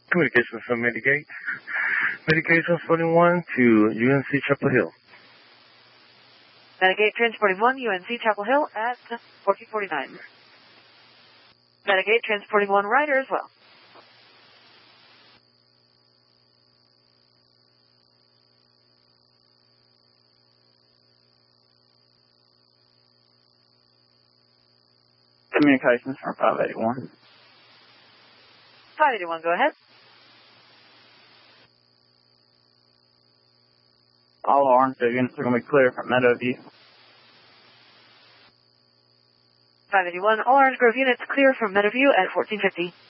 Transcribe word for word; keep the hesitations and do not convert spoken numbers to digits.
Communications from Mitigate. Mitigate transporting one to U N C Chapel Hill. Mitigate transporting one, U N C Chapel Hill at fourteen forty-nine. Mitigate transporting one rider as well. Communications from five eighty-one. five eighty-one, go ahead. All orange units are going to be clear from Meadowview. five eighty-one, all Orange Grove units clear from Meadowview at fourteen fifty.